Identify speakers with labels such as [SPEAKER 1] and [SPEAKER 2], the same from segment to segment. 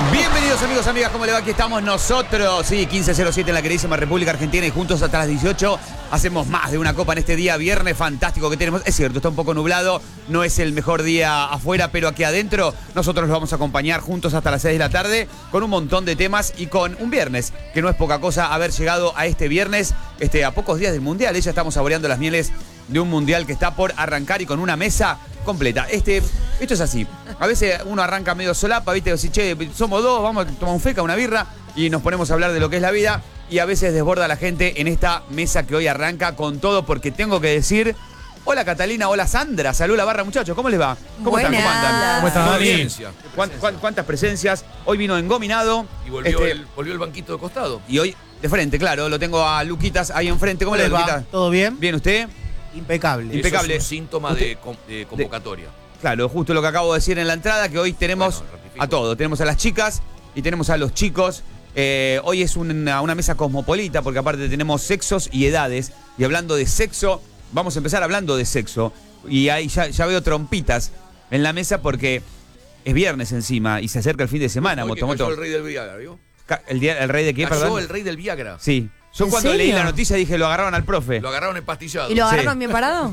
[SPEAKER 1] Bienvenidos amigos, amigas, ¿cómo le va? Aquí estamos nosotros, sí, 1507 en la queridísima República Argentina y juntos hasta las 18 hacemos más de una copa en este día viernes fantástico que tenemos. Es cierto, está un poco nublado, no es el mejor día afuera, pero aquí adentro nosotros los vamos a acompañar juntos hasta las 6 de la tarde con un montón de temas y con un viernes, que no es poca cosa haber llegado a este viernes, a pocos días del Mundial. Ya estamos saboreando las mieles de un Mundial que está por arrancar y con una mesa completa. Esto es así. A veces uno arranca medio solapa, ¿viste? O si, che, somos dos, vamos a tomar un feca, una birra y nos ponemos a hablar de lo que es la vida. Y a veces desborda la gente en esta mesa que hoy arranca con todo, porque tengo que decir... Hola Catalina, hola Sandra, salud la barra, muchachos, ¿cómo les va? ¿Cómo están? ¿Cómo andan?
[SPEAKER 2] ¿Cómo están, Dani?
[SPEAKER 1] ¿Cuántas presencias? Hoy vino engominado.
[SPEAKER 3] Y volvió el banquito de costado.
[SPEAKER 1] Y hoy de frente, claro, lo tengo a Luquitas ahí enfrente. ¿Cómo le va, Luquitas?
[SPEAKER 2] ¿Todo bien?
[SPEAKER 1] ¿Bien usted?
[SPEAKER 2] Impecable.
[SPEAKER 1] Impecable.
[SPEAKER 3] Eso es un síntoma de convocatoria.
[SPEAKER 1] Claro, justo lo que acabo de decir en la entrada, que hoy tenemos a todo. Tenemos a las chicas y tenemos a los chicos. Hoy es una mesa cosmopolita, porque aparte tenemos sexos y edades. Y hablando de sexo, vamos a empezar hablando de sexo. Y ahí ya veo trompitas en la mesa porque es viernes encima y se acerca el fin de semana.
[SPEAKER 3] Cayó el rey del Viagra, ¿vio?
[SPEAKER 1] ¿El rey de qué,
[SPEAKER 3] Cayó
[SPEAKER 1] perdón?
[SPEAKER 3] el rey del Viagra.
[SPEAKER 1] Sí. Yo cuando leí la noticia dije, lo agarraron al profe.
[SPEAKER 3] Lo agarraron empastillado.
[SPEAKER 4] ¿Y lo agarraron bien parado?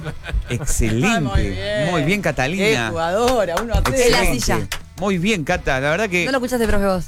[SPEAKER 1] Excelente. Muy bien, Catalina.
[SPEAKER 4] Qué jugadora, 1-0.
[SPEAKER 1] Excelente.
[SPEAKER 4] En la silla.
[SPEAKER 1] Muy bien, Cata. La verdad que...
[SPEAKER 4] No lo escuchaste, profe, vos.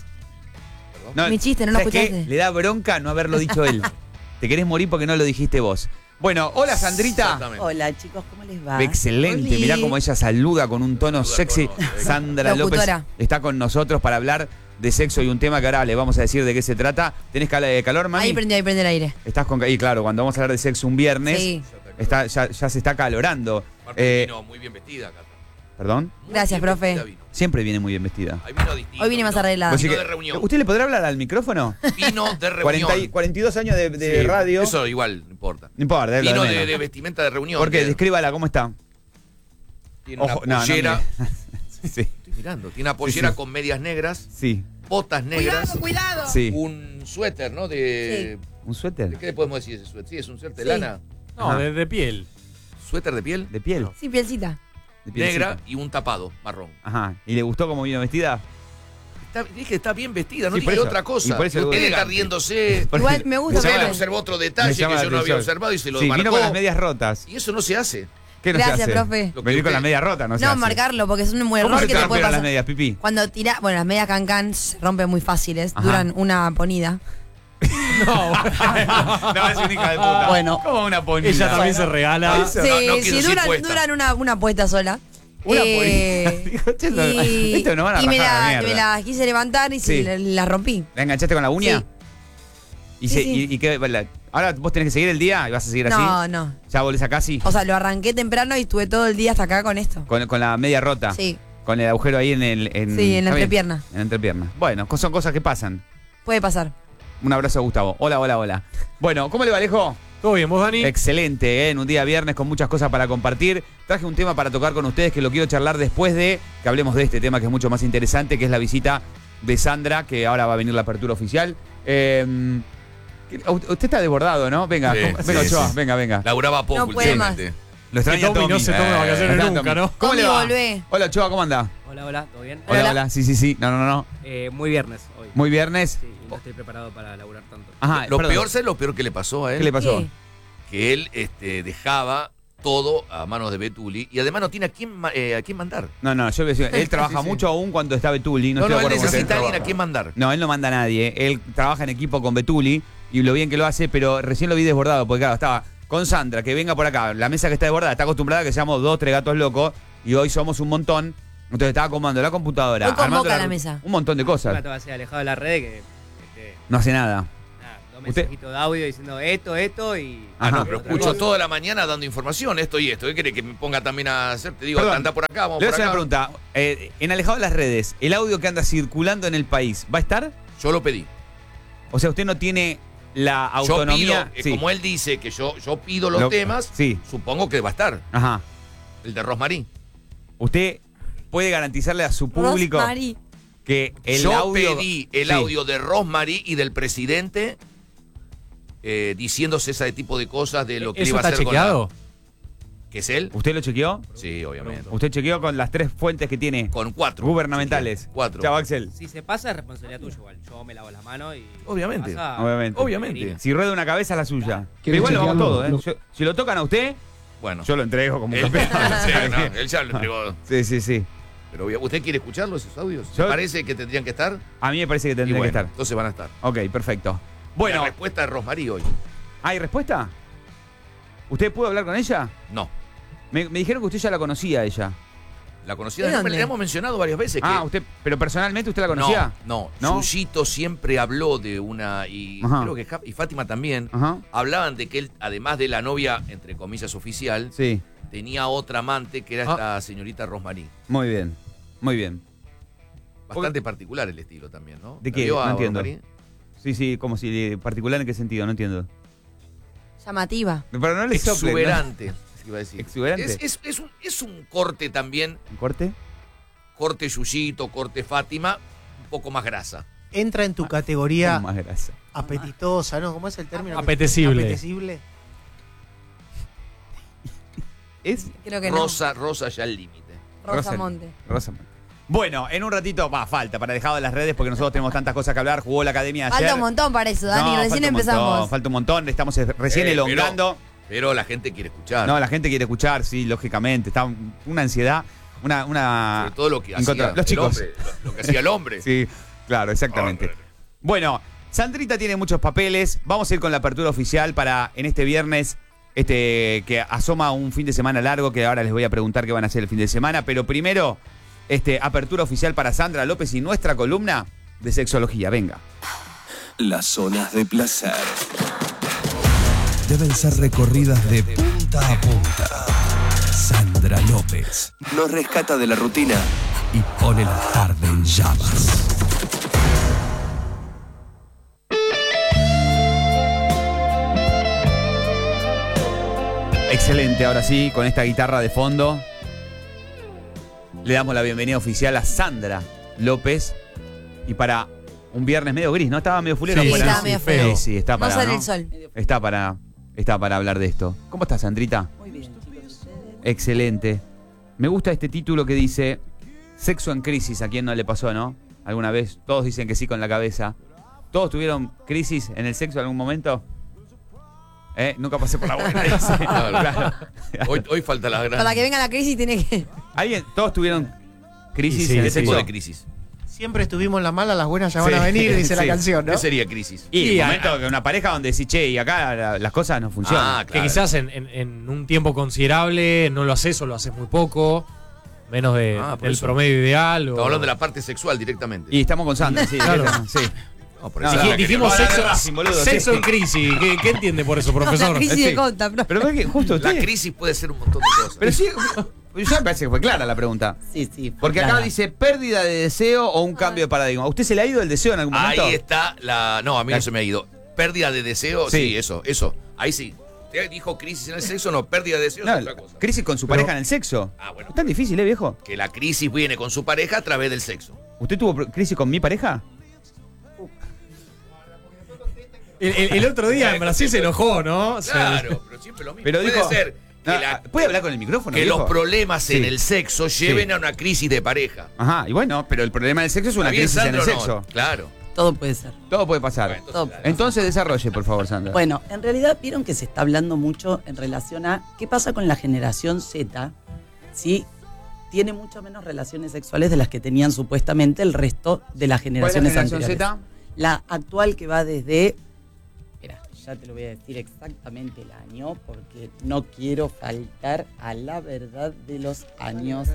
[SPEAKER 1] No,
[SPEAKER 4] Mi chiste, no lo
[SPEAKER 1] ¿sabes qué?
[SPEAKER 4] escuchaste.
[SPEAKER 1] Le da bronca no haberlo dicho él. Te querés morir porque no lo dijiste vos. Bueno, hola Sandrita.
[SPEAKER 3] Exactamente.
[SPEAKER 5] Hola chicos, ¿cómo les va?
[SPEAKER 1] Excelente,
[SPEAKER 4] Oli.
[SPEAKER 1] mirá cómo ella saluda con un tono sexy. Sandra López
[SPEAKER 4] Locutora.
[SPEAKER 1] está con nosotros para hablar de sexo y un tema que ahora le vamos a decir de qué se trata. ¿Tenés calor, mami?
[SPEAKER 4] Ahí prende el aire.
[SPEAKER 1] Estás con... Y claro, cuando vamos a hablar de sexo un viernes,
[SPEAKER 4] Sí.
[SPEAKER 1] ya se está calorando.
[SPEAKER 3] Aparte vino muy bien vestida, Cata.
[SPEAKER 1] ¿Perdón?
[SPEAKER 3] Muy
[SPEAKER 4] Gracias,
[SPEAKER 3] bien
[SPEAKER 4] profe.
[SPEAKER 3] vestida vino.
[SPEAKER 1] Siempre viene muy bien vestida.
[SPEAKER 3] Ahí vino distinto.
[SPEAKER 4] Hoy vine más arreglada.
[SPEAKER 1] Pues sí
[SPEAKER 3] Vino
[SPEAKER 1] que-
[SPEAKER 3] de reunión.
[SPEAKER 1] ¿Usted le podrá hablar al micrófono?
[SPEAKER 3] Vino de reunión.
[SPEAKER 1] 42 años de
[SPEAKER 3] Sí,
[SPEAKER 1] radio.
[SPEAKER 3] Eso igual, no importa.
[SPEAKER 1] No importa, es lo
[SPEAKER 3] Vino
[SPEAKER 1] de menos.
[SPEAKER 3] de vestimenta de reunión.
[SPEAKER 1] ¿Por qué? Descríbala, ¿cómo está?
[SPEAKER 3] Tiene una
[SPEAKER 1] no,
[SPEAKER 3] pollera.
[SPEAKER 1] sí,
[SPEAKER 3] Estoy mirando. Tiene una pollera
[SPEAKER 1] Sí.
[SPEAKER 3] con medias negras,
[SPEAKER 1] sí,
[SPEAKER 3] botas negras.
[SPEAKER 4] ¡Cuidado!
[SPEAKER 1] sí.
[SPEAKER 3] Un suéter, ¿no? ¿De
[SPEAKER 1] ¿Un suéter?
[SPEAKER 3] qué le podemos decir ese suéter? Sí, es un suéter de
[SPEAKER 4] Sí.
[SPEAKER 3] lana.
[SPEAKER 2] No,
[SPEAKER 1] Ajá.
[SPEAKER 2] de piel.
[SPEAKER 3] Suéter de piel
[SPEAKER 1] ¿De piel?
[SPEAKER 4] Sí, pielcita.
[SPEAKER 1] De pielcita.
[SPEAKER 3] negra y un tapado marrón.
[SPEAKER 1] Ajá. ¿Y le gustó cómo vino vestida?
[SPEAKER 3] Dije que está bien vestida, no
[SPEAKER 1] Sí, por
[SPEAKER 3] dije
[SPEAKER 1] eso.
[SPEAKER 3] otra
[SPEAKER 1] Y
[SPEAKER 3] cosa.
[SPEAKER 1] por eso
[SPEAKER 3] Usted
[SPEAKER 1] elegante.
[SPEAKER 3] está riéndose.
[SPEAKER 4] Igual me gusta.
[SPEAKER 3] Usted le
[SPEAKER 4] profe.
[SPEAKER 3] observó otro
[SPEAKER 1] Me
[SPEAKER 3] detalle que
[SPEAKER 1] llama la
[SPEAKER 3] yo no había
[SPEAKER 1] atención.
[SPEAKER 3] observado y se lo
[SPEAKER 1] Sí,
[SPEAKER 3] marcó.
[SPEAKER 1] vino con las medias rotas.
[SPEAKER 3] Y eso no se hace.
[SPEAKER 1] ¿Qué no
[SPEAKER 4] Gracias,
[SPEAKER 1] se hace?
[SPEAKER 4] profe.
[SPEAKER 3] Lo que
[SPEAKER 1] Venir con
[SPEAKER 3] usted-
[SPEAKER 1] las medias rotas, no se
[SPEAKER 4] No,
[SPEAKER 1] hace.
[SPEAKER 4] marcarlo, porque es un muy
[SPEAKER 1] ¿Cómo
[SPEAKER 4] error
[SPEAKER 1] se
[SPEAKER 4] que te puede
[SPEAKER 1] rompieron las
[SPEAKER 4] pasar.
[SPEAKER 1] medias, pipí?
[SPEAKER 4] Cuando tira, bueno, las medias cancan se rompen muy fáciles,
[SPEAKER 1] Ajá.
[SPEAKER 4] duran una ponida.
[SPEAKER 1] No, es una hija de puta.
[SPEAKER 5] Bueno.
[SPEAKER 1] ¿Cómo una ponida?
[SPEAKER 2] Ella también se regala.
[SPEAKER 1] Eso.
[SPEAKER 4] Sí,
[SPEAKER 3] no quiso
[SPEAKER 4] si
[SPEAKER 3] decir puesta.
[SPEAKER 4] duran una puesta sola.
[SPEAKER 1] Una
[SPEAKER 4] Eh,
[SPEAKER 1] ponida. Digo, che,
[SPEAKER 4] y
[SPEAKER 1] esto no van a
[SPEAKER 4] y me
[SPEAKER 1] rajar la
[SPEAKER 4] me
[SPEAKER 1] mierda.
[SPEAKER 4] la quise levantar y
[SPEAKER 1] Sí.
[SPEAKER 4] la rompí.
[SPEAKER 1] ¿La enganchaste con la uña?
[SPEAKER 4] Sí.
[SPEAKER 1] ¿Y,
[SPEAKER 4] Sí, sí.
[SPEAKER 1] y qué? Ahora vos tenés que seguir el día y vas a seguir así.
[SPEAKER 4] No, no.
[SPEAKER 1] ¿Ya volvés a casi?
[SPEAKER 4] O sea, lo arranqué temprano y estuve todo el día hasta acá con esto.
[SPEAKER 1] Con la media rota.
[SPEAKER 4] Sí,
[SPEAKER 1] Con el agujero ahí en
[SPEAKER 4] sí, en la
[SPEAKER 1] ¿está bien?
[SPEAKER 4] entrepierna.
[SPEAKER 1] En la entrepierna. Bueno, son cosas que pasan.
[SPEAKER 4] Puede pasar.
[SPEAKER 1] Un abrazo a Gustavo. Hola, hola, hola. Bueno, ¿cómo le va, Alejo?
[SPEAKER 2] ¿Todo bien, vos, Dani?
[SPEAKER 1] Excelente, en un día viernes con muchas cosas para compartir. Traje un tema para tocar con ustedes que lo quiero charlar después de que hablemos de este tema que es mucho más interesante, que es la visita de Sandra, que ahora va a venir la apertura oficial. Usted está desbordado, ¿no? Venga,
[SPEAKER 3] Sí,
[SPEAKER 1] venga,
[SPEAKER 3] sí,
[SPEAKER 1] Ochoa,
[SPEAKER 3] sí.
[SPEAKER 1] venga.
[SPEAKER 3] Laburaba poco
[SPEAKER 4] No puede
[SPEAKER 3] últimamente.
[SPEAKER 1] Lo extraña
[SPEAKER 2] Tommy no se toma vacaciones
[SPEAKER 1] Extraña
[SPEAKER 2] nunca,
[SPEAKER 1] Tommy.
[SPEAKER 2] ¿no?
[SPEAKER 1] ¿Cómo le
[SPEAKER 4] Tommy,
[SPEAKER 1] va?
[SPEAKER 4] volvé.
[SPEAKER 1] Hola, Ochoa, ¿cómo anda?
[SPEAKER 6] Hola, hola, ¿todo bien?
[SPEAKER 1] Hola,
[SPEAKER 4] Hola.
[SPEAKER 1] hola. Sí. No.
[SPEAKER 6] Muy viernes hoy.
[SPEAKER 1] Muy viernes.
[SPEAKER 6] Sí, y no estoy preparado para laburar tanto.
[SPEAKER 1] Ajá,
[SPEAKER 3] Lo
[SPEAKER 1] perdón.
[SPEAKER 3] peor, ¿sabes lo peor que le pasó a él?
[SPEAKER 1] ¿Qué le pasó?
[SPEAKER 4] ¿Qué?
[SPEAKER 3] Que él dejaba todo a manos de Betuli y además no tiene a quién mandar.
[SPEAKER 1] No, yo voy a decir, él trabaja mucho aún cuando está Betuli. No,
[SPEAKER 3] No,
[SPEAKER 1] estoy de
[SPEAKER 3] él
[SPEAKER 1] acuerdo con
[SPEAKER 3] necesita a
[SPEAKER 1] usted.
[SPEAKER 3] alguien a quién mandar.
[SPEAKER 1] No, él no manda a nadie. Él trabaja en equipo con Betuli y lo bien que lo hace, pero recién lo vi desbordado, porque claro, estaba con Sandra, que venga por acá. La mesa que está desbordada está acostumbrada a que seamos 2, 3 gatos locos y hoy somos un montón. Entonces estaba acomodando la computadora.
[SPEAKER 4] Hoy convoca
[SPEAKER 1] armando
[SPEAKER 4] la mesa.
[SPEAKER 1] Un montón de
[SPEAKER 6] Encima
[SPEAKER 1] cosas.
[SPEAKER 6] te vas a ser alejado de la red que
[SPEAKER 1] No hace nada.
[SPEAKER 6] nada, dos
[SPEAKER 1] Usted-
[SPEAKER 6] mensajitos de audio diciendo esto y.
[SPEAKER 3] Ah,
[SPEAKER 1] Ajá.
[SPEAKER 3] no, pero
[SPEAKER 6] otra
[SPEAKER 3] escucho
[SPEAKER 6] cosa.
[SPEAKER 3] toda la mañana dando información, esto y esto. ¿Qué quiere que me ponga también a hacer? Te digo,
[SPEAKER 1] Perdón.
[SPEAKER 3] anda por acá, vamos
[SPEAKER 1] Le voy a
[SPEAKER 3] por
[SPEAKER 1] hacer
[SPEAKER 3] acá.
[SPEAKER 1] una pregunta. En Alejado de las Redes, ¿el audio que anda circulando en el país va a estar?
[SPEAKER 3] Yo lo pedí.
[SPEAKER 1] O sea, usted no tiene la
[SPEAKER 3] Yo
[SPEAKER 1] autonomía.
[SPEAKER 3] pido, como él dice que yo pido los temas,
[SPEAKER 1] Sí.
[SPEAKER 3] supongo que va a estar.
[SPEAKER 1] Ajá.
[SPEAKER 3] El de Rosmarí.
[SPEAKER 1] Usted puede garantizarle a su público
[SPEAKER 4] Rosmary.
[SPEAKER 1] que el
[SPEAKER 3] Yo
[SPEAKER 1] audio.
[SPEAKER 3] pedí el
[SPEAKER 1] Sí.
[SPEAKER 3] audio de Rosmarí y del presidente diciéndose ese tipo de cosas de lo que
[SPEAKER 2] ¿Eso
[SPEAKER 3] iba a
[SPEAKER 2] está
[SPEAKER 3] hacer
[SPEAKER 2] chequeado?
[SPEAKER 3] con ¿Qué es él?
[SPEAKER 1] ¿Usted lo chequeó?
[SPEAKER 3] Sí, obviamente.
[SPEAKER 1] ¿Usted chequeó con las 3 fuentes que tiene
[SPEAKER 3] Con 4.
[SPEAKER 1] gubernamentales?
[SPEAKER 3] 4.
[SPEAKER 1] Chao, Axel.
[SPEAKER 6] Si se pasa, es responsabilidad tuya igual. Yo me lavo las manos y.
[SPEAKER 3] Obviamente.
[SPEAKER 6] pasa-
[SPEAKER 1] Obviamente.
[SPEAKER 3] Obviamente.
[SPEAKER 1] Si rueda una cabeza, es la suya. Pero
[SPEAKER 5] ¿Quieren
[SPEAKER 1] igual lo vamos
[SPEAKER 5] chequearlo?
[SPEAKER 1] todos, ¿eh? Si lo tocan a usted,
[SPEAKER 3] Bueno.
[SPEAKER 1] yo lo entrego como
[SPEAKER 3] él,
[SPEAKER 1] campeón.
[SPEAKER 3] sí, no, él ya lo entregó.
[SPEAKER 1] Sí, sí, sí.
[SPEAKER 3] Pero ¿usted quiere escucharlos, esos audios?
[SPEAKER 1] Yo-
[SPEAKER 3] ¿Le parece que tendrían que estar?
[SPEAKER 1] A mí me parece que
[SPEAKER 3] Y
[SPEAKER 1] tendría
[SPEAKER 3] bueno,
[SPEAKER 1] que estar.
[SPEAKER 3] entonces van a estar.
[SPEAKER 1] Ok, perfecto.
[SPEAKER 3] La
[SPEAKER 1] Bueno,
[SPEAKER 3] respuesta de Rosmarie hoy.
[SPEAKER 1] ¿hay respuesta? ¿Usted pudo hablar con ella?
[SPEAKER 3] No.
[SPEAKER 1] Me dijeron que usted ya la conocía a ella.
[SPEAKER 3] La conocía.
[SPEAKER 4] ¿De
[SPEAKER 3] No,
[SPEAKER 4] dónde?
[SPEAKER 3] le hemos mencionado varias veces que.
[SPEAKER 1] Pero personalmente usted la conocía.
[SPEAKER 3] No,
[SPEAKER 1] ¿No?
[SPEAKER 3] Yuyito siempre habló de una. Y
[SPEAKER 1] Ajá.
[SPEAKER 3] creo que y Fátima también.
[SPEAKER 1] Ajá.
[SPEAKER 3] Hablaban de que él, además de la novia, entre comillas, oficial,
[SPEAKER 1] Sí,
[SPEAKER 3] tenía otra amante que era esta señorita Rosmarie.
[SPEAKER 1] muy bien. Muy bien.
[SPEAKER 3] Bastante particular el estilo también, ¿no?
[SPEAKER 1] ¿De
[SPEAKER 3] ¿La
[SPEAKER 1] qué?
[SPEAKER 3] vio a
[SPEAKER 1] No entiendo.
[SPEAKER 3] Rosmarie?
[SPEAKER 1] Sí, sí, como si particular en qué sentido, no entiendo.
[SPEAKER 4] Llamativa.
[SPEAKER 1] Pero no le sople, ¿no?
[SPEAKER 3] Exuberante, iba a decir.
[SPEAKER 1] ¿Exuberante?
[SPEAKER 3] Es un corte también,
[SPEAKER 1] ¿Un corte?
[SPEAKER 3] corte Yuyito, corte Fátima, un poco más grasa.
[SPEAKER 2] Entra en tu categoría
[SPEAKER 1] Con más grasa.
[SPEAKER 2] apetitosa, ¿no? ¿Cómo es el término?
[SPEAKER 5] Apetecible.
[SPEAKER 2] Apetecible.
[SPEAKER 1] Es
[SPEAKER 4] Creo que no.
[SPEAKER 3] Rosa ya al límite.
[SPEAKER 4] Rosamonte.
[SPEAKER 1] Rosamonte. Bueno, en un ratito, falta para dejar de las redes porque nosotros tenemos tantas cosas que hablar. Jugó la academia ayer.
[SPEAKER 4] Falta un montón para eso, Dani.
[SPEAKER 1] No,
[SPEAKER 4] Recién
[SPEAKER 1] falta un
[SPEAKER 4] empezamos.
[SPEAKER 1] montón, falta un montón, estamos recién elongando.
[SPEAKER 3] Pero la gente quiere escuchar.
[SPEAKER 1] No, la gente quiere escuchar, sí, lógicamente. Está una ansiedad, una
[SPEAKER 3] Sobre todo lo que hacía
[SPEAKER 1] incontra-
[SPEAKER 3] el
[SPEAKER 1] los chicos.
[SPEAKER 3] hombre, lo que hacía el hombre.
[SPEAKER 1] Sí, claro, exactamente.
[SPEAKER 3] Hombre.
[SPEAKER 1] Bueno, Sandrita tiene muchos papeles. Vamos a ir con la apertura oficial para en este viernes, que asoma un fin de semana largo, que ahora les voy a preguntar qué van a hacer el fin de semana. Pero primero, apertura oficial para Sandra López y nuestra columna de sexología. Venga.
[SPEAKER 7] Las zonas de placer deben ser recorridas de punta a punta. Sandra López nos rescata de la rutina y pone la tarde en llamas.
[SPEAKER 1] Excelente, ahora sí, con esta guitarra de fondo. Le damos la bienvenida oficial a Sandra López. Y para un viernes medio gris, ¿no? Estaba medio fulero.
[SPEAKER 4] Sí,
[SPEAKER 1] afuera,
[SPEAKER 4] estaba
[SPEAKER 1] ¿no?
[SPEAKER 4] medio feo.
[SPEAKER 1] Sí, sí, está
[SPEAKER 4] No
[SPEAKER 1] para.
[SPEAKER 4] sale
[SPEAKER 1] ¿no?
[SPEAKER 4] el sol.
[SPEAKER 1] Está para hablar de esto. ¿Cómo estás, Sandrita?
[SPEAKER 8] Muy bien, chicos.
[SPEAKER 1] Excelente. Me gusta este título que dice Sexo en crisis. ¿A quién no le pasó, no? ¿Alguna vez? Todos dicen que sí con la cabeza. ¿Todos tuvieron crisis en el sexo en algún momento? Nunca pasé por la buena. Dice. Claro.
[SPEAKER 3] Hoy falta la gran.
[SPEAKER 4] Para que venga la crisis tiene que.
[SPEAKER 1] ¿Todos tuvieron crisis
[SPEAKER 5] Y sí,
[SPEAKER 1] en el
[SPEAKER 3] ¿Qué tipo
[SPEAKER 1] sexo?
[SPEAKER 3] de crisis?
[SPEAKER 2] Siempre estuvimos en la mala, las buenas ya van
[SPEAKER 1] Sí,
[SPEAKER 2] a venir, dice
[SPEAKER 1] sí.
[SPEAKER 2] la canción, ¿no?
[SPEAKER 3] ¿Qué sería crisis?
[SPEAKER 1] Y
[SPEAKER 5] Y
[SPEAKER 1] el momento que una pareja donde decís, che, y acá las cosas no funcionan.
[SPEAKER 3] Ah,
[SPEAKER 5] Que
[SPEAKER 3] claro.
[SPEAKER 5] quizás en un tiempo considerable no lo haces o lo haces muy poco, menos
[SPEAKER 3] Por
[SPEAKER 5] del
[SPEAKER 3] eso.
[SPEAKER 5] promedio ideal.
[SPEAKER 3] Estamos hablando de la parte sexual directamente.
[SPEAKER 1] Y estamos con Sandra, sí.
[SPEAKER 5] Claro.
[SPEAKER 1] Sí.
[SPEAKER 3] No, por
[SPEAKER 1] No,
[SPEAKER 3] eso
[SPEAKER 1] no,
[SPEAKER 3] era que
[SPEAKER 5] Dijimos
[SPEAKER 1] no,
[SPEAKER 5] sexo,
[SPEAKER 1] no, Racing, boludo,
[SPEAKER 5] sexo
[SPEAKER 1] sí.
[SPEAKER 5] en crisis. ¿Qué entiende por eso,
[SPEAKER 4] No,
[SPEAKER 5] profesor?
[SPEAKER 4] la crisis
[SPEAKER 1] Sí.
[SPEAKER 4] de conta, bro.
[SPEAKER 1] Pero es que justo
[SPEAKER 3] la
[SPEAKER 1] usted.
[SPEAKER 3] crisis puede ser un montón de cosas.
[SPEAKER 1] Pero sí, ya me parece que fue clara la pregunta.
[SPEAKER 8] Sí, sí. fue
[SPEAKER 1] Porque acá
[SPEAKER 8] clara.
[SPEAKER 1] dice pérdida de deseo o un cambio de paradigma. ¿A usted se le ha ido el deseo en algún momento?
[SPEAKER 3] Ahí está la. No, a mí no se me ha ido. Pérdida de deseo,
[SPEAKER 1] Sí.
[SPEAKER 3] sí, eso. Ahí sí. Usted dijo crisis en el sexo, no, pérdida de deseo
[SPEAKER 1] No,
[SPEAKER 3] es otra cosa.
[SPEAKER 1] crisis con su pareja en el sexo.
[SPEAKER 3] Ah, bueno.
[SPEAKER 1] Es tan difícil, viejo?
[SPEAKER 3] Que la crisis viene con su pareja a través del sexo.
[SPEAKER 1] ¿Usted tuvo crisis con mi pareja?
[SPEAKER 5] El otro día en Brasil se enojó, ¿no?
[SPEAKER 3] Claro, pero siempre lo mismo.
[SPEAKER 1] Pero
[SPEAKER 3] puede
[SPEAKER 1] dijo-
[SPEAKER 3] ser que,
[SPEAKER 1] Ah, ¿puede hablar con el micrófono,
[SPEAKER 3] que
[SPEAKER 1] viejo?
[SPEAKER 3] los problemas
[SPEAKER 1] Sí.
[SPEAKER 3] en el sexo lleven
[SPEAKER 1] Sí.
[SPEAKER 3] a una crisis de pareja.
[SPEAKER 1] Ajá, y bueno, pero el problema del sexo es una
[SPEAKER 3] ¿Está bien,
[SPEAKER 1] crisis en el
[SPEAKER 3] Sandro, o
[SPEAKER 1] sexo.
[SPEAKER 3] no? Claro.
[SPEAKER 8] Todo puede ser.
[SPEAKER 1] Todo puede pasar.
[SPEAKER 3] Bueno,
[SPEAKER 8] Todo.
[SPEAKER 1] Entonces desarrolle, por favor, Sandra.
[SPEAKER 8] Bueno, en realidad vieron que se está hablando mucho en relación a qué pasa con la generación Z, si tiene mucho menos relaciones sexuales de las que tenían supuestamente el resto de las
[SPEAKER 1] ¿Cuál es la
[SPEAKER 8] generaciones
[SPEAKER 1] generación
[SPEAKER 8] anteriores.
[SPEAKER 1] Z?
[SPEAKER 8] La actual que va desde... Espera, ya te lo voy a decir exactamente el año porque no quiero faltar a la verdad de los años.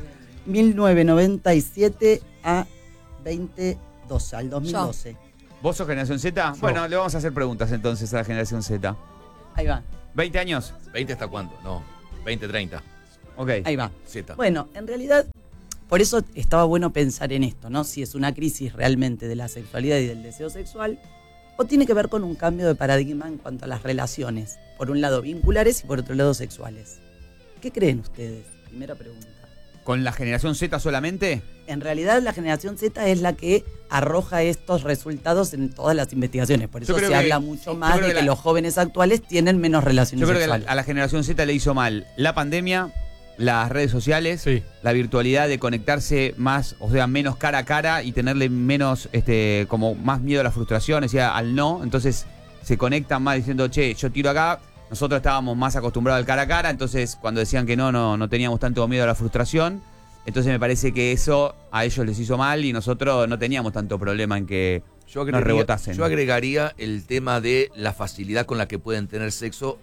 [SPEAKER 8] 1997 a 2012, al 2012.
[SPEAKER 1] ¿Vos sos generación Z? Bueno, le vamos a hacer preguntas entonces a la generación Z.
[SPEAKER 8] Ahí va,
[SPEAKER 1] ¿20 años?
[SPEAKER 3] ¿20 hasta cuándo? No, 20, 30.
[SPEAKER 1] Ok.
[SPEAKER 8] ahí va.
[SPEAKER 3] Z.
[SPEAKER 8] Bueno, en realidad, por eso estaba bueno pensar en esto, ¿no? Si es una crisis realmente de la sexualidad y del deseo sexual, o tiene que ver con un cambio de paradigma en cuanto a las relaciones, por un lado vinculares y por otro lado sexuales. ¿Qué creen ustedes? Primera pregunta.
[SPEAKER 1] ¿Con la generación Z solamente?
[SPEAKER 8] en realidad la generación Z es la que arroja estos resultados en todas las investigaciones. Por eso
[SPEAKER 1] Yo creo
[SPEAKER 8] se
[SPEAKER 1] que-
[SPEAKER 8] habla mucho
[SPEAKER 1] yo
[SPEAKER 8] más
[SPEAKER 1] creo
[SPEAKER 8] de
[SPEAKER 1] que
[SPEAKER 8] que
[SPEAKER 1] la-
[SPEAKER 8] los jóvenes actuales tienen menos relaciones
[SPEAKER 1] Yo creo que
[SPEAKER 8] sexuales.
[SPEAKER 1] a la generación Z le hizo mal la pandemia, las redes sociales,
[SPEAKER 5] Sí.
[SPEAKER 1] la virtualidad de conectarse más, o sea, menos cara a cara y tenerle menos, como más miedo a la frustración, o sea, al no. Entonces se conectan más diciendo, che, yo tiro acá. Nosotros estábamos más acostumbrados al cara a cara, entonces cuando decían que no teníamos tanto miedo a la frustración. Entonces me parece que eso a ellos les hizo mal y nosotros no teníamos tanto problema en que
[SPEAKER 3] Yo
[SPEAKER 1] nos rebotasen.
[SPEAKER 3] yo agregaría el tema de la facilidad con la que pueden tener sexo,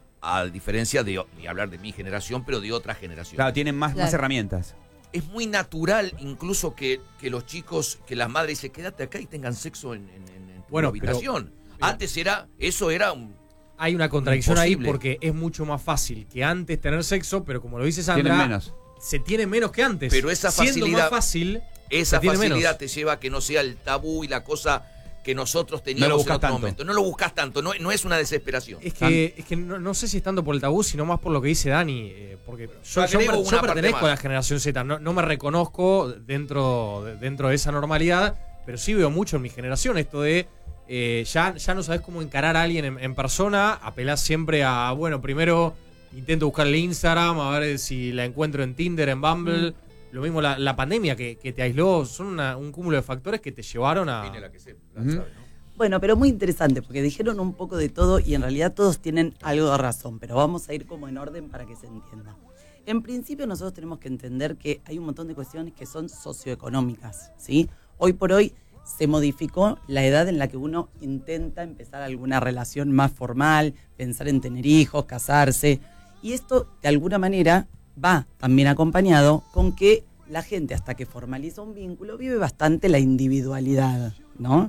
[SPEAKER 3] a diferencia de, ni hablar de mi generación, pero de otra generación.
[SPEAKER 1] Claro, tienen más
[SPEAKER 4] Claro.
[SPEAKER 1] herramientas.
[SPEAKER 3] Es muy natural incluso que los chicos, que las madres dicen, quédate acá y tengan sexo en tu
[SPEAKER 5] Bueno,
[SPEAKER 3] habitación. Antes eso era un...
[SPEAKER 5] Hay una contradicción
[SPEAKER 3] Imposible.
[SPEAKER 5] ahí porque es mucho más fácil que antes tener sexo, pero como lo dice
[SPEAKER 1] Tienen
[SPEAKER 5] Sandra,
[SPEAKER 1] menos.
[SPEAKER 5] se tiene menos que antes.
[SPEAKER 3] Pero esa
[SPEAKER 5] Siendo
[SPEAKER 3] facilidad-
[SPEAKER 5] más fácil,
[SPEAKER 3] Esa
[SPEAKER 5] se tiene
[SPEAKER 3] facilidad
[SPEAKER 5] menos.
[SPEAKER 3] te lleva a que no sea el tabú y la cosa que nosotros
[SPEAKER 1] No lo
[SPEAKER 3] teníamos en
[SPEAKER 1] buscas
[SPEAKER 3] otro
[SPEAKER 1] tanto.
[SPEAKER 3] momento. No lo buscas tanto, no es una desesperación.
[SPEAKER 5] Es que no sé si es tanto por el tabú, sino más por lo que dice Dani. Porque yo
[SPEAKER 3] agrego una parte
[SPEAKER 5] pertenezco
[SPEAKER 3] más.
[SPEAKER 5] a la generación Z, no me reconozco dentro de esa normalidad, pero sí veo mucho en mi generación esto de ya no sabes cómo encarar a alguien en persona, apelás siempre a, bueno, primero intento buscarle Instagram, a ver si la encuentro en Tinder, en Bumble. Lo mismo la pandemia que te aisló, son un cúmulo de factores que te llevaron a...
[SPEAKER 3] Viene la que se- la
[SPEAKER 1] Ujú.
[SPEAKER 3] sabe, ¿no?
[SPEAKER 8] Bueno, pero muy interesante, porque dijeron un poco de todo y en realidad todos tienen algo de razón, pero vamos a ir como en orden para que se entienda. En principio nosotros tenemos que entender que hay un montón de cuestiones que son socioeconómicas, ¿sí? Hoy por hoy se modificó la edad en la que uno intenta empezar alguna relación más formal, pensar en tener hijos, casarse, y esto de alguna manera va también acompañado con que la gente, hasta que formaliza un vínculo, vive bastante la individualidad, ¿no?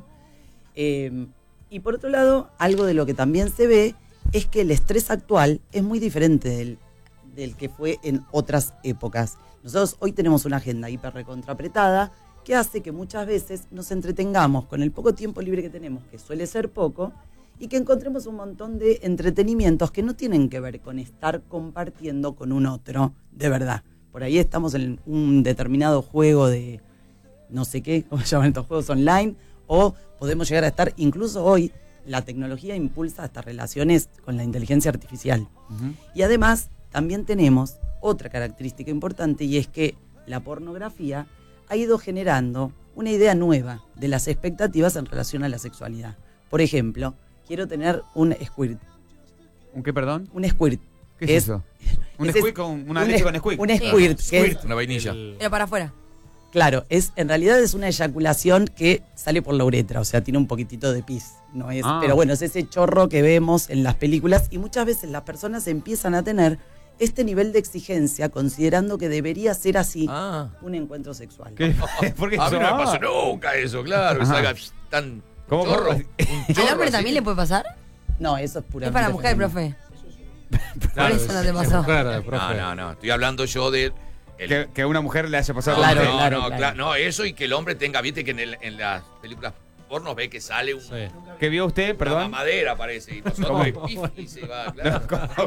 [SPEAKER 8] Y por otro lado, algo de lo que también se ve es que el estrés actual es muy diferente del que fue en otras épocas. Nosotros hoy tenemos una agenda hiper recontrapretada que hace que muchas veces nos entretengamos con el poco tiempo libre que tenemos, que suele ser poco, y que encontremos un montón de entretenimientos que no tienen que ver con estar compartiendo con un otro de verdad. Por ahí estamos en un determinado juego de no sé qué, ¿cómo se llaman estos juegos online? O podemos llegar a estar, incluso hoy, la tecnología impulsa estas relaciones con la inteligencia artificial. Y además, también tenemos otra característica importante, y es que la pornografía ha ido generando una idea nueva de las expectativas en relación a la sexualidad. Por ejemplo, quiero tener un squirt.
[SPEAKER 1] ¿Un qué, perdón?
[SPEAKER 8] Un squirt.
[SPEAKER 1] ¿Qué es eso? Un
[SPEAKER 8] ese-
[SPEAKER 1] squeak con una leche con squeak.
[SPEAKER 8] Un squirt, que es,
[SPEAKER 3] Una vainilla.
[SPEAKER 4] Pero para afuera.
[SPEAKER 8] claro, en realidad es una eyaculación que sale por la uretra, o sea, tiene un poquitito de pis. No es,
[SPEAKER 1] Ah.
[SPEAKER 8] pero bueno, es ese chorro que vemos en las películas, y muchas veces las personas empiezan a tener este nivel de exigencia considerando que debería ser así un encuentro sexual.
[SPEAKER 1] ¿Qué? ¿Por qué
[SPEAKER 3] A mí no me
[SPEAKER 1] eso?
[SPEAKER 3] pasó nunca eso, claro. Que
[SPEAKER 1] Ajá.
[SPEAKER 3] salga tan
[SPEAKER 1] ¿Cómo?
[SPEAKER 3] chorro.
[SPEAKER 1] ¿Cómo?
[SPEAKER 3] Un
[SPEAKER 4] ¿Al hombre
[SPEAKER 3] así.
[SPEAKER 4] también le puede pasar?
[SPEAKER 8] No, eso es
[SPEAKER 4] Es
[SPEAKER 8] puramente
[SPEAKER 4] para mujer,
[SPEAKER 8] femenino.
[SPEAKER 4] profe.
[SPEAKER 5] Claro,
[SPEAKER 4] eso no te
[SPEAKER 5] es
[SPEAKER 4] pasó.
[SPEAKER 5] mujer, profe.
[SPEAKER 3] No. Estoy hablando yo de...
[SPEAKER 1] Que a una mujer le haya pasado.
[SPEAKER 8] Claro,
[SPEAKER 1] algo.
[SPEAKER 8] claro.
[SPEAKER 3] No, eso, y que el hombre tenga, viste que en las películas porno ve que sale un,
[SPEAKER 5] Sí.
[SPEAKER 1] ¿Qué vio usted,
[SPEAKER 3] una
[SPEAKER 1] perdón?
[SPEAKER 3] mamadera, parece. Y nosotros y se va, claro.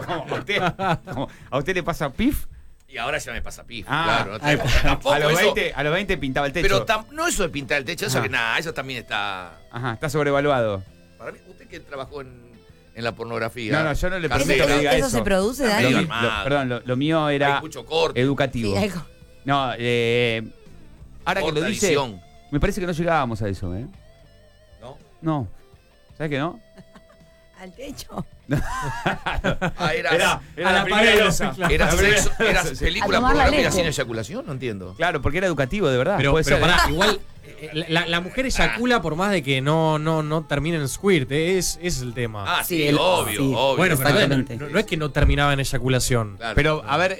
[SPEAKER 1] ¿A usted le pasa pif?
[SPEAKER 3] Y ahora ya me pasa pif,
[SPEAKER 1] Ah,
[SPEAKER 3] claro.
[SPEAKER 1] ay,
[SPEAKER 3] Tampoco
[SPEAKER 1] a los
[SPEAKER 3] eso,
[SPEAKER 1] 20 pintaba el techo.
[SPEAKER 3] pero no eso de pintar el techo, eso
[SPEAKER 1] Ajá.
[SPEAKER 3] que nada, eso también está...
[SPEAKER 1] Ajá, está sobrevaluado.
[SPEAKER 3] Para mí, usted que trabajó en la pornografía.
[SPEAKER 1] No, yo no le
[SPEAKER 3] Cartera,
[SPEAKER 1] permito que diga
[SPEAKER 4] ¿Eso
[SPEAKER 1] eso.
[SPEAKER 4] se produce,
[SPEAKER 3] Está
[SPEAKER 4] Dani?
[SPEAKER 3] medio
[SPEAKER 1] Lo,
[SPEAKER 3] armado.
[SPEAKER 1] perdón, lo mío
[SPEAKER 3] Hay
[SPEAKER 1] era
[SPEAKER 3] mucho corte.
[SPEAKER 1] educativo.
[SPEAKER 4] Sí, algo.
[SPEAKER 1] No, ahora que
[SPEAKER 3] corta
[SPEAKER 1] lo dice,
[SPEAKER 3] edición,
[SPEAKER 1] me parece que no llegábamos a eso, ¿eh?
[SPEAKER 3] ¿no?
[SPEAKER 1] No. ¿Sabes que no?
[SPEAKER 4] Al techo.
[SPEAKER 3] Ah, era
[SPEAKER 5] a la pared, claro.
[SPEAKER 3] era sexo, era
[SPEAKER 1] Sí.
[SPEAKER 3] película
[SPEAKER 4] A tomar la
[SPEAKER 3] pornografía
[SPEAKER 4] leche.
[SPEAKER 3] sin eyaculación, no entiendo.
[SPEAKER 1] Claro, porque era educativo, de verdad.
[SPEAKER 5] Pero,
[SPEAKER 1] Puede
[SPEAKER 5] pero
[SPEAKER 1] ser,
[SPEAKER 5] pará,
[SPEAKER 1] ¿eh?
[SPEAKER 5] igual la mujer eyacula por más de que no termine en squirt, es el tema.
[SPEAKER 3] Ah, sí,
[SPEAKER 8] Sí,
[SPEAKER 3] obvio,
[SPEAKER 8] sí.
[SPEAKER 3] obvio.
[SPEAKER 5] bueno, pero
[SPEAKER 8] exactamente.
[SPEAKER 5] no es que no terminaba en eyaculación.
[SPEAKER 3] Claro.
[SPEAKER 1] Pero, a ver,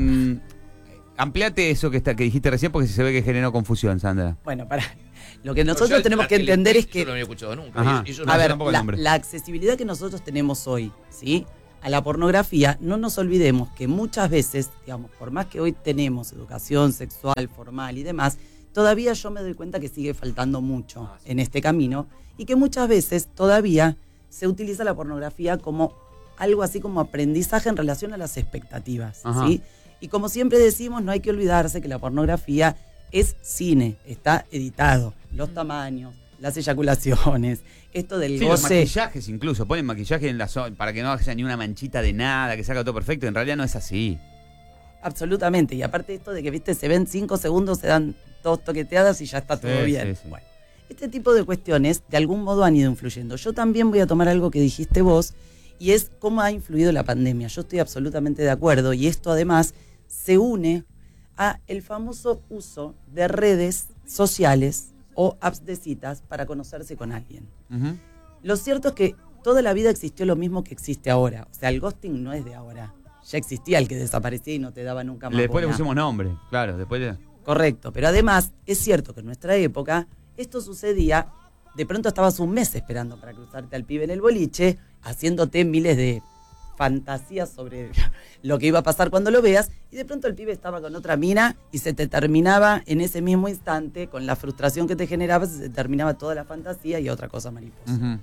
[SPEAKER 1] ampliate eso que dijiste recién, porque se ve que generó confusión, Sandra.
[SPEAKER 8] Bueno, lo que
[SPEAKER 3] No,
[SPEAKER 8] nosotros
[SPEAKER 3] yo
[SPEAKER 8] tenemos que entender es
[SPEAKER 3] Yo
[SPEAKER 8] que
[SPEAKER 3] no lo había escuchado nunca.
[SPEAKER 1] Ajá.
[SPEAKER 3] Y eso
[SPEAKER 1] No,
[SPEAKER 3] no
[SPEAKER 8] a
[SPEAKER 1] yo
[SPEAKER 8] ver,
[SPEAKER 1] tampoco el nombre.
[SPEAKER 8] la accesibilidad que nosotros tenemos hoy, ¿sí? A la pornografía, no nos olvidemos que muchas veces, digamos, por más que hoy tenemos educación sexual, formal y demás, todavía yo me doy cuenta que sigue faltando mucho en este camino, y que muchas veces todavía se utiliza la pornografía como algo así como aprendizaje en relación a las expectativas,
[SPEAKER 1] Ajá.
[SPEAKER 8] ¿sí? Y como siempre decimos, no hay que olvidarse que la pornografía es cine, está editado. Los tamaños, las eyaculaciones, esto del
[SPEAKER 1] Sí, los
[SPEAKER 8] goce.
[SPEAKER 1] maquillajes incluso, ponen maquillaje en la zona para que no haya ni una manchita de nada, que salga todo perfecto, en realidad no es así.
[SPEAKER 8] Absolutamente. Y aparte esto de que, viste, se ven 5 segundos, se dan 2 toqueteadas y ya está todo
[SPEAKER 1] Sí,
[SPEAKER 8] bien.
[SPEAKER 1] sí, sí.
[SPEAKER 8] Bueno, este tipo de cuestiones de algún modo han ido influyendo. Yo también voy a tomar algo que dijiste vos y es cómo ha influido la pandemia. Yo estoy absolutamente de acuerdo y esto además se une a el famoso uso de redes sociales o apps de citas para conocerse con alguien.
[SPEAKER 1] Ujú.
[SPEAKER 8] Lo cierto es que toda la vida existió lo mismo que existe ahora. O sea, el ghosting no es de ahora. Ya existía el que desaparecía y no te daba nunca más
[SPEAKER 1] Después le
[SPEAKER 8] bola.
[SPEAKER 1] pusimos nombre, claro, después le...
[SPEAKER 8] Correcto, pero además es cierto que en nuestra época esto sucedía, de pronto estabas un mes esperando para cruzarte al pibe en el boliche, haciéndote miles de fantasías sobre lo que iba a pasar cuando lo veas, y de pronto el pibe estaba con otra mina y se te terminaba en ese mismo instante, con la frustración que te generaba, se te terminaba toda la fantasía y otra cosa mariposa.
[SPEAKER 1] Ujú.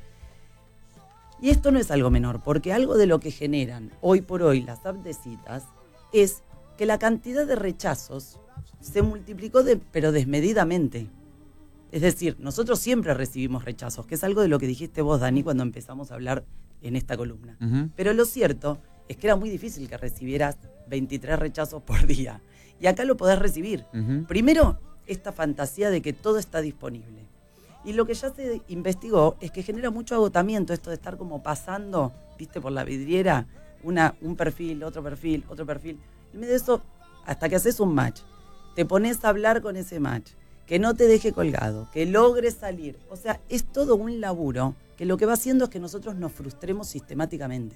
[SPEAKER 8] Y esto no es algo menor, porque algo de lo que generan hoy por hoy las apps de citas es que la cantidad de rechazos se multiplicó pero desmedidamente. Es decir, nosotros siempre recibimos rechazos, que es algo de lo que dijiste vos, Dani, cuando empezamos a hablar en esta columna.
[SPEAKER 1] Ujú.
[SPEAKER 8] Pero lo cierto es que era muy difícil que recibieras 23 rechazos por día. Y acá lo podés recibir.
[SPEAKER 1] Ujú.
[SPEAKER 8] Primero, esta fantasía de que todo está disponible. Y lo que ya se investigó es que genera mucho agotamiento esto de estar como pasando, viste, por la vidriera, un perfil, otro perfil, otro perfil. Y en medio de eso, hasta que haces un match, te pones a hablar con ese match, que no te deje colgado, que logres salir. O sea, es todo un laburo que lo que va haciendo es que nosotros nos frustremos sistemáticamente.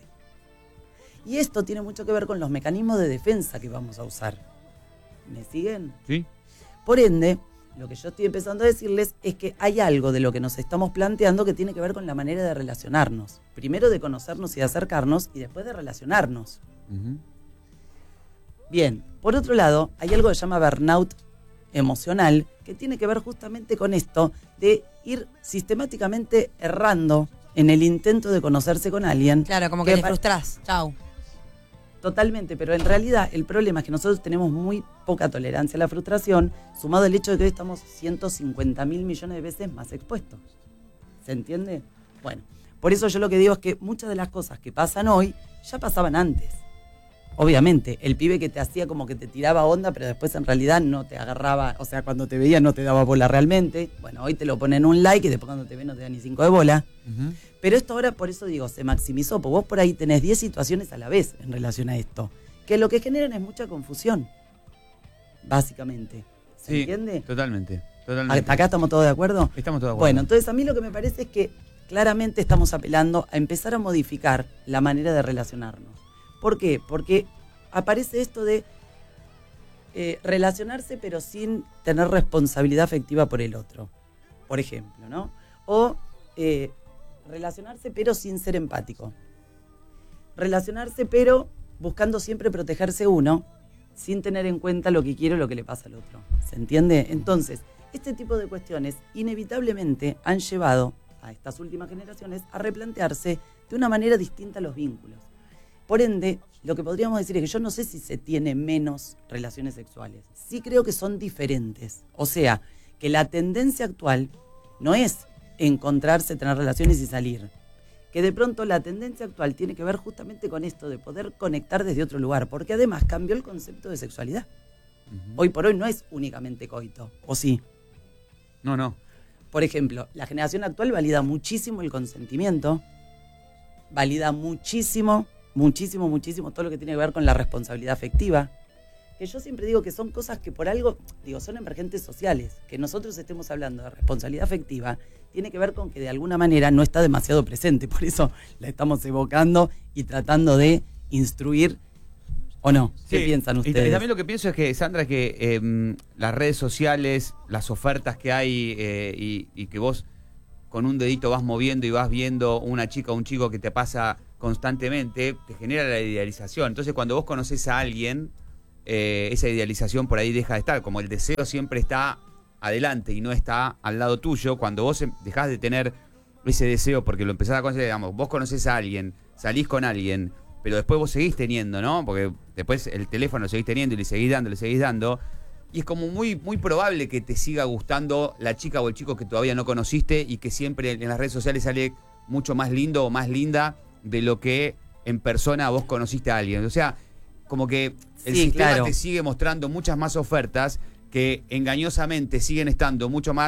[SPEAKER 8] Y esto tiene mucho que ver con los mecanismos de defensa que vamos a usar. ¿Me siguen?
[SPEAKER 1] Sí.
[SPEAKER 8] Por ende, lo que yo estoy empezando a decirles es que hay algo de lo que nos estamos planteando que tiene que ver con la manera de relacionarnos. Primero de conocernos y de acercarnos y después de relacionarnos.
[SPEAKER 1] Ujú.
[SPEAKER 8] Bien, por otro lado, hay algo que se llama burnout emocional que tiene que ver justamente con esto de ir sistemáticamente errando en el intento de conocerse con alguien.
[SPEAKER 4] Claro, como que te
[SPEAKER 8] pa-
[SPEAKER 4] frustrás. Chau.
[SPEAKER 8] Totalmente, pero en realidad el problema es que nosotros tenemos muy poca tolerancia a la frustración, sumado al hecho de que hoy estamos 150.000 millones de veces más expuestos. ¿Se entiende? Bueno, por eso yo lo que digo es que muchas de las cosas que pasan hoy ya pasaban antes. Obviamente, el pibe que te hacía como que te tiraba onda, pero después en realidad no te agarraba, o sea, cuando te veía no te daba bola realmente. Bueno, hoy te lo ponen un like y después cuando te ve no te da ni 5 de bola.
[SPEAKER 1] Ujú.
[SPEAKER 8] Pero esto ahora, por eso digo, se maximizó, porque vos por ahí tenés 10 situaciones a la vez en relación a esto, que lo que generan es mucha confusión, básicamente. ¿Se
[SPEAKER 1] Sí,
[SPEAKER 8] entiende?
[SPEAKER 1] totalmente, totalmente.
[SPEAKER 8] ¿Hasta acá estamos todos de acuerdo?
[SPEAKER 1] Estamos todos de acuerdo.
[SPEAKER 8] Bueno, entonces a mí lo que me parece es que claramente estamos apelando a empezar a modificar la manera de relacionarnos. ¿Por qué? Porque aparece esto de relacionarse pero sin tener responsabilidad afectiva por el otro, por ejemplo, ¿no? O relacionarse pero sin ser empático. Relacionarse pero buscando siempre protegerse uno sin tener en cuenta lo que quiere o lo que le pasa al otro. ¿Se entiende? Entonces, este tipo de cuestiones inevitablemente han llevado a estas últimas generaciones a replantearse de una manera distinta los vínculos. Por ende, lo que podríamos decir es que yo no sé si se tiene menos relaciones sexuales. Sí creo que son diferentes. O sea, que la tendencia actual no es encontrarse, tener relaciones y salir. Que de pronto la tendencia actual tiene que ver justamente con esto de poder conectar desde otro lugar, porque además cambió el concepto de sexualidad.
[SPEAKER 1] Ujú.
[SPEAKER 8] Hoy por hoy no es únicamente coito, ¿o sí?
[SPEAKER 1] No, no.
[SPEAKER 8] Por ejemplo, la generación actual valida muchísimo el consentimiento, valida muchísimo todo lo que tiene que ver con la responsabilidad afectiva, que yo siempre digo que son cosas que por algo, digo, son emergentes sociales. Que nosotros estemos hablando de responsabilidad afectiva tiene que ver con que de alguna manera no está demasiado presente, por eso la estamos evocando y tratando de instruir, ¿o no? ¿Qué
[SPEAKER 1] Sí,
[SPEAKER 8] piensan
[SPEAKER 1] y
[SPEAKER 8] ustedes?
[SPEAKER 1] también lo que pienso es que, Sandra, que las redes sociales, las ofertas que hay y que vos con un dedito vas moviendo y vas viendo una chica o un chico que te pasa constantemente, te genera la idealización. Entonces, cuando vos conocés a alguien, esa idealización por ahí deja de estar. Como el deseo siempre está adelante y no está al lado tuyo, cuando vos dejás de tener ese deseo porque lo empezás a conocer, digamos, vos conocés a alguien, salís con alguien, pero después vos seguís teniendo, ¿no? Porque después el teléfono lo seguís teniendo y le seguís dando, y es como muy, muy probable que te siga gustando la chica o el chico que todavía no conociste y que siempre en las redes sociales sale mucho más lindo o más linda de lo que en persona vos conociste a alguien. O sea, como que el
[SPEAKER 8] Sí,
[SPEAKER 1] sistema
[SPEAKER 8] claro.
[SPEAKER 1] te sigue mostrando muchas más ofertas que engañosamente siguen estando mucho más